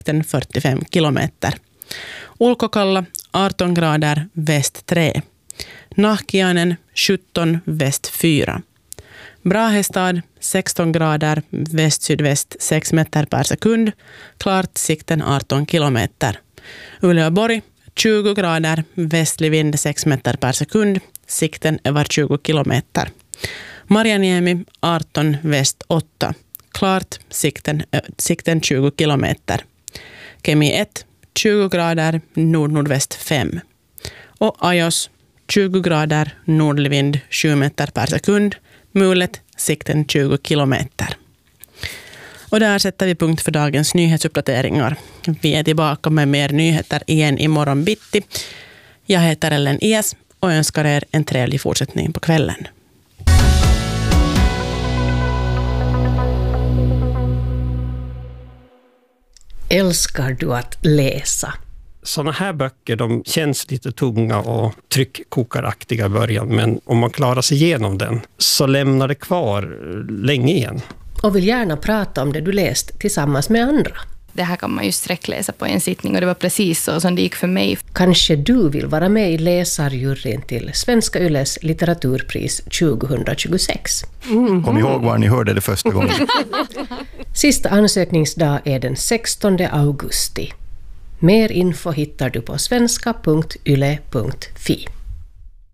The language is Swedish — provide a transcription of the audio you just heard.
45 kilometer. Ulkokalla 18 grader väst 3. Nahkiainen 17 väst 4. Brahestad 16 grader väst-sydväst 6 meter per sekund. Klart, sikten 18 kilometer. Uleåborg 20 grader västlig vind 6 meter per sekund. Sikten över 20 kilometer. Marjaniemi 18 väst 8. Klart, sikten 20 kilometer. Kemi 1 20 grader nord-nordväst 5. Och Ajos 20 grader nordlig vind 7 meter per sekund. Mulet, sikten 20 kilometer. Och där sätter vi punkt för dagens nyhetsuppdateringar. Vi är tillbaka med mer nyheter igen imorgon bitti. Jag heter Ellen Ies och önskar er en trevlig fortsättning på kvällen. Älskar du att läsa? Sådana här böcker, de känns lite tunga och tryckkokaraktiga i början, men om man klarar sig igenom den så lämnar det kvar länge igen. Och vill gärna prata om det du läst tillsammans med andra. Det här kan man ju sträckläsa på en sittning och det var precis så som det gick för mig. Kanske du vill vara med i läsarjuryn till Svenska Yles litteraturpris 2026. Kom ihåg var ni hörde det första gången. Sista ansökningsdag är den 16 augusti. Mer info hittar du på svenska.yle.fi.